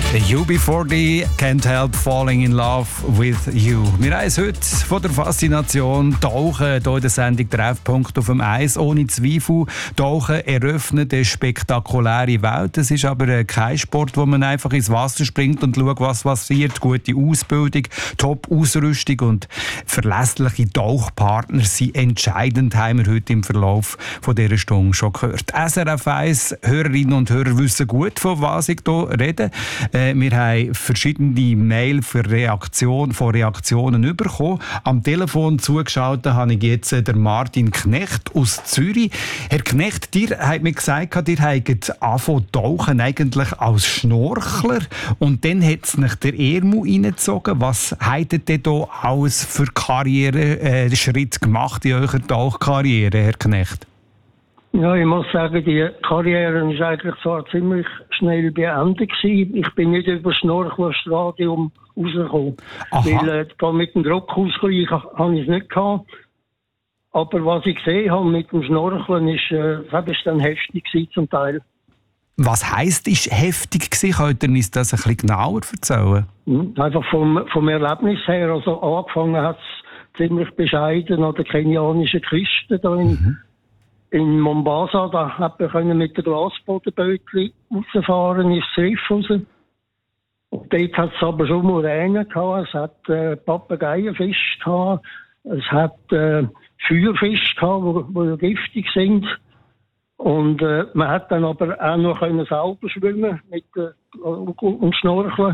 UB40, Can't Help Falling in Love with You. Wir haben es heute von der Faszination Tauchen hier in der Sendung Treffpunkt auf dem Eis. Ohne Zweifel, Tauchen eröffnet eine spektakuläre Welt. Es ist aber kein Sport, wo man einfach ins Wasser springt und schaut, was passiert. Gute Ausbildung, Top-Ausrüstung und verlässliche Tauchpartner sind entscheidend, haben wir heute im Verlauf von dieser Stunde schon gehört. SRF 1 Hörerinnen und Hörer wissen gut, von was ich hier rede. Wir haben verschiedene Mails von Reaktionen bekommen. Am Telefon zugeschaltet habe ich jetzt den Martin Knecht aus Zürich. Herr Knecht, ihr habt mir gesagt, ihr habt angefangen zu tauchen eigentlich als Schnorchler und dann hat es nach der ERMU reingezogen. Was habt ihr denn hier alles für Karriereschritt gemacht in eurer Tauchkarriere, Herr Knecht? Ja, ich muss sagen, die Karriere ist eigentlich so ziemlich schnell beendet gewesen. Ich bin nicht über das Schnorchlerstadium rausgekommen. Weil da mit dem Druckausgleich habe ich es nicht gehabt. Aber was ich gesehen habe mit dem Schnorcheln ist dann heftig gewesen zum Teil. Was heisst, ist heftig gewesen? Könnt ihr uns das ein bisschen genauer erzählen? Einfach vom Erlebnis her. Also angefangen hat es ziemlich bescheiden an der kenianischen Küste da in Mombasa, da hat man mit der Glasbodenbötchen rausfahren, ins Riff raus. Und dort hat es aber schon Muränen gehabt, es hat Papageienfisch gehabt, es hat Feuerfisch gehabt, die giftig sind. Und man hat dann aber auch noch selber schwimmen und schnorcheln.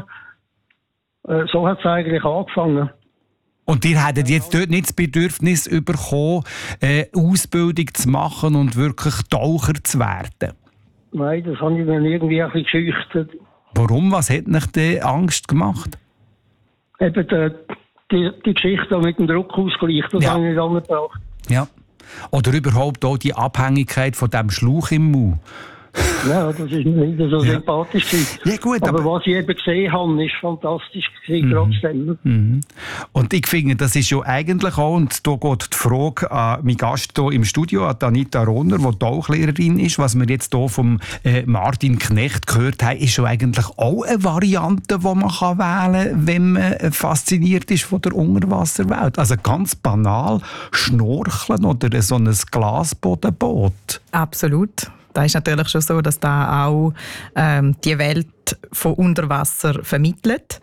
So hat es eigentlich angefangen. Und ihr hättet jetzt dort nicht das Bedürfnis bekommen, Ausbildung zu machen und wirklich Taucher zu werden? Nein, das habe ich dann irgendwie ein bisschen geschüchtert. Warum? Was hat euch denn Angst gemacht? Eben die Geschichte mit dem Druckausgleich, das habe ich nicht angebracht. Ja. Oder überhaupt auch die Abhängigkeit von diesem Schlauch im Mund. Ja, das ist nicht so sympathisch gewesen. Ja, gut, aber was ich eben gesehen habe, ist fantastisch gewesen, trotzdem. Und ich finde, das ist ja eigentlich auch, und da geht die Frage an meinen Gast hier im Studio, an Anita Rohner, die Tauchlehrerin ist. Was wir jetzt hier vom Martin Knecht gehört haben, ist ja eigentlich auch eine Variante, die man wählen kann, wenn man fasziniert ist von der Unterwasserwelt. Also ganz banal, Schnorcheln oder so ein Glasbodenboot. Absolut. Da ist natürlich schon so, dass da auch die Welt von Unterwasser vermittelt.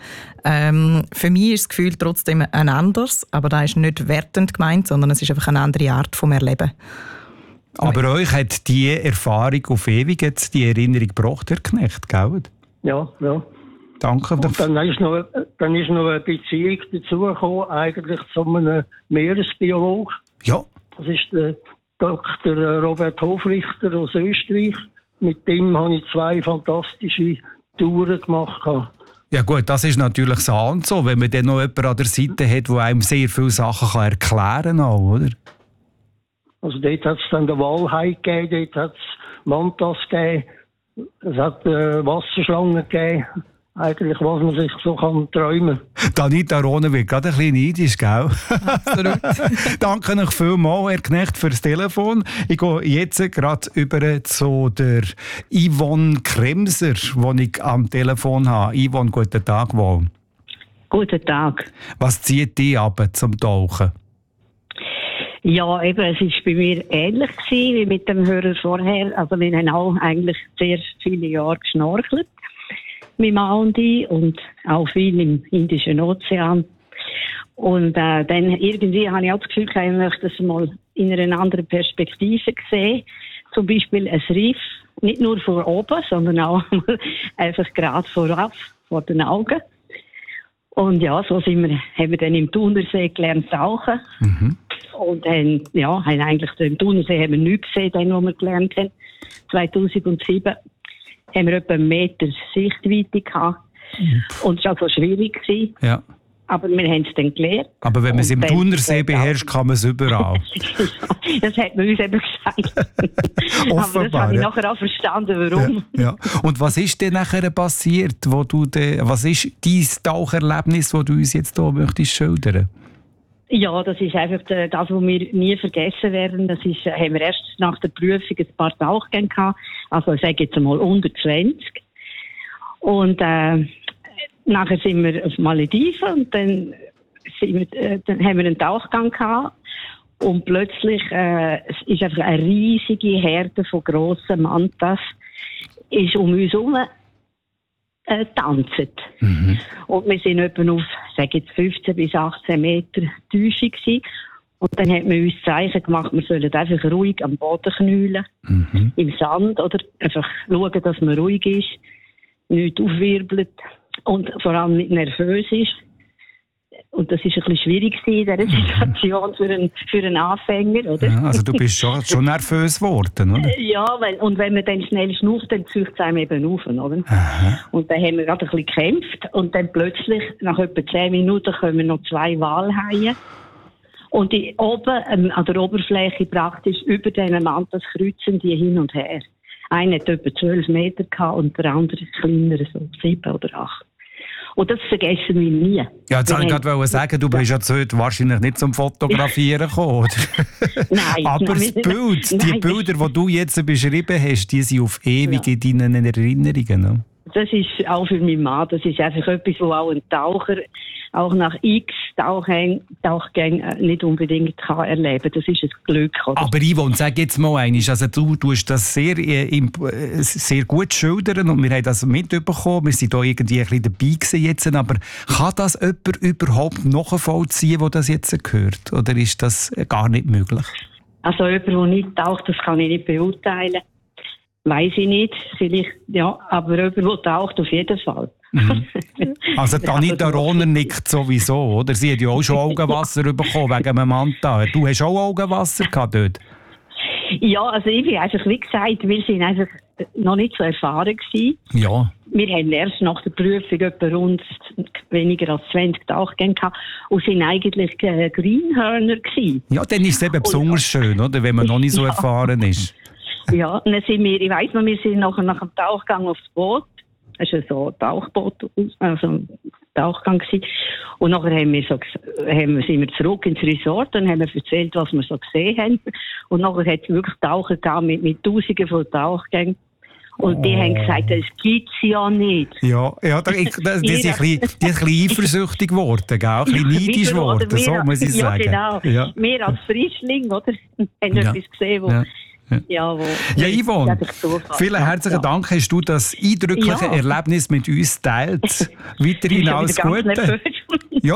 Für mich ist das Gefühl trotzdem ein anderes, aber da ist nicht wertend gemeint, sondern es ist einfach eine andere Art vom Erleben. Aber euch hat die Erfahrung auf ewig jetzt die Erinnerung gebracht, Herr Knecht, gell? Ja. Danke. Und dann ist noch eine Beziehung dazugekommen, eigentlich zu einem Meeresbiologen. Ja. Das ist der Dr. Robert Hofrichter aus Österreich. Mit dem habe ich 2 fantastische Touren gemacht. Ja gut, das ist natürlich so, wenn man dann noch jemanden an der Seite hat, der einem sehr viele Sachen erklären kann, oder? Also dort hat es dann den Walhai gegeben, dort hat es Mantas gegeben, es hat Wasserschlangen gegeben. Eigentlich, was man sich so träumen kann. Anita Rohner wird gerade ein bisschen neidisch, gell? Absolut. Danke euch vielmals, Herr Knecht, für das Telefon. Ich gehe jetzt gerade über zu der Yvonne Kremser, die ich am Telefon habe. Yvonne, guten Tag. Wohl. Guten Tag. Was zieht dich ab zum Tauchen? Ja, eben, es war bei mir ähnlich wie mit dem Hörer vorher. Also wir haben auch eigentlich sehr viele Jahre geschnorchelt. Mit Mann und ich und auch viel im Indischen Ozean. Und dann irgendwie habe ich auch das Gefühl, ich möchte das mal in einer anderen Perspektive sehen. Zum Beispiel ein Riff, nicht nur von oben, sondern auch einfach gerade vorab, vor den Augen. Und ja, so haben wir dann im Thunersee gelernt tauchen. Und haben eigentlich im Thunersee haben wir nichts gesehen, dann, wo wir gelernt haben. 2007. Haben wir etwa 1 Meter Sichtweite gehabt. Und es war auch so schwierig. Ja. Aber wir haben es dann gelernt. Aber wenn man es im Thunersee beherrscht, kann man es überall. Das hat man uns eben gesagt. Aber das habe ich nachher auch verstanden, warum. Ja. Und was ist denn nachher passiert? Was ist dein Taucherlebnis, das du uns jetzt hier möchtest schildern? Ja, das ist einfach das, was wir nie vergessen werden. Das ist, haben wir erst nach der Prüfung ein paar Tauchgänge gehabt. Also ich sage jetzt mal unter 20. Und nachher sind wir auf Malediven und dann haben wir einen Tauchgang gehabt. Und plötzlich es ist einfach eine riesige Herde von grossen Mantas ist um uns herum tanzen. Und wir sind etwa auf, sage jetzt 15 bis 18 Meter Täuschung gewesen. Und dann hat man uns Zeichen gemacht, wir sollen einfach ruhig am Boden knüllen, im Sand, oder einfach schauen, dass man ruhig ist, nichts aufwirbelt und vor allem nicht nervös ist. Und das war ein bisschen schwierig in dieser Situation für einen Anfänger, oder? Ja, also du bist schon nervös geworden, oder? Ja, und wenn man dann schnell schnauft, dann zieht es einem eben auf, oder? Aha. Und dann haben wir gerade ein bisschen gekämpft und dann plötzlich, nach etwa 10 Minuten, kommen noch 2 Walhaie. Und die oben, an der Oberfläche praktisch über diesen Mantas kreuzen die hin und her. Einer hat etwa 12 Meter gehabt und der andere kleiner, so 7 oder 8. Und das vergessen wir nie. Ja, jetzt wollte ich gerade sagen, du bist jetzt heute wahrscheinlich nicht zum Fotografieren gekommen, oder? Nein. Aber das Bild, die Bilder, die du jetzt beschrieben hast, die sind auf ewig in deinen Erinnerungen. Ne? Das ist auch für meinen Mann, das ist einfach etwas, wo auch ein Taucher auch nach x Tauchgängen nicht unbedingt kann erleben. Das ist ein Glück. Oder? Aber Yvonne, sag jetzt mal eines, also du tust das sehr gut schildern und wir haben das mitbekommen, wir sind da irgendwie ein bisschen dabei gewesen jetzt, aber kann das jemand überhaupt nachvollziehen, der das jetzt hört? Oder ist das gar nicht möglich? Also jemand, der nicht taucht, das kann ich nicht beurteilen. Weiss ich nicht, vielleicht, ja, aber jemand, der taucht, auf jeden Fall. Also Anita Rohner nickt sowieso, oder? Sie hat ja auch schon Augenwasser bekommen wegen einem Manta. Du hast auch Augenwasser gehabt dort? Ja, also ich bin einfach, wie gesagt, wir sind einfach noch nicht so erfahren gewesen. Ja. Wir haben erst nach der Prüfung etwa rund weniger als 20 Tauchgänge gehabt und sind eigentlich Greenhörner gewesen. Ja, dann ist es eben besonders schön, oder? Wenn man noch nicht so erfahren ist. Ja, und dann sind wir, ich weiss noch, wir sind nachher nach dem Tauchgang aufs Boot. Es war so ein Tauchboot, also ein Tauchgang gewesen. Und nachher sind wir zurück ins Resort und haben erzählt, was wir so gesehen haben. Und nachher hat es wirklich Taucher gegeben mit Tausenden von Tauchgängen. Und die haben gesagt, das gibt es ja nicht. Ja, die sind ein bisschen eifersüchtig geworden, gell? Ein bisschen neidisch geworden, so muss ich sagen. Ja, genau. Ja. Wir als Frischling, oder? Haben etwas gesehen, wo... Ja, Yvonne, vielen herzlichen Dank, hast du das eindrückliche Erlebnis mit uns geteilt. Weiterhin alles Gute. Ja,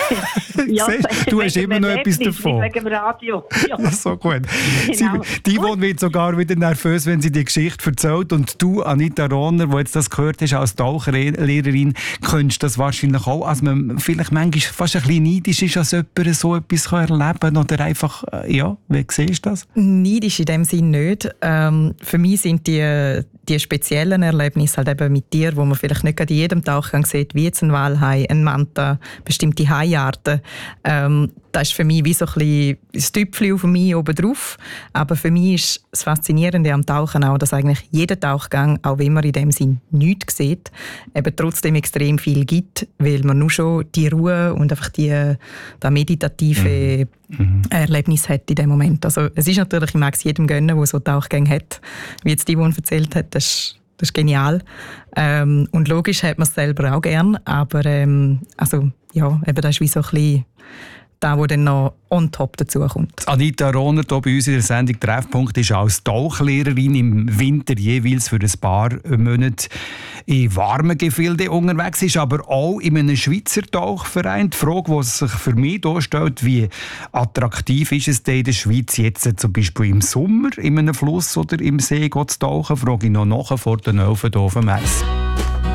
du hast immer noch etwas davon. Wegen dem Radio. Ja. So gut. Genau. Die Yvonne wird sogar wieder nervös, wenn sie die Geschichte erzählt. Und du, Anita Rohner, die jetzt das gehört hast als Tauchlehrerin, könntest das wahrscheinlich auch, als man vielleicht manchmal fast ein bisschen neidisch ist, als jemand so etwas erleben kann. Oder einfach, ja, wie siehst du das? Neidisch in dem Sinne nicht. Für mich sind die speziellen Erlebnisse halt eben mit Tieren, wo man vielleicht nicht in jedem Tauchgang sieht, wie jetzt ein Walhai, ein Manta, bestimmte Haiarten. Das ist für mich wie so ein bisschen das Tüpfchen auf mich oben drauf. Aber für mich ist das Faszinierende am Tauchen auch, dass eigentlich jeder Tauchgang, auch wenn man in dem Sinn nichts sieht, eben trotzdem extrem viel gibt, weil man nur schon die Ruhe und einfach das meditative Erlebnis hat in dem Moment. Also es ist natürlich, ich mag es jedem gönnen, der so Tauchgänge hat, wie jetzt Yvonne erzählt hat, das ist genial. Und logisch hat man es selber auch gern, aber also, ja, eben das ist wie so ein bisschen das, was dann noch on top dazu kommt. Anita Rohner hier bei uns in der Sendung «Treffpunkt» ist als Tauchlehrerin im Winter jeweils für ein paar Monate in warmen Gefilden unterwegs, ist aber auch in einem Schweizer Tauchverein. Die Frage, die sich für mich hier stellt, wie attraktiv ist es denn in der Schweiz jetzt zum Beispiel im Sommer in einem Fluss oder im See zu tauchen, frage ich noch nachher vor den 11 hier auf dem Eis.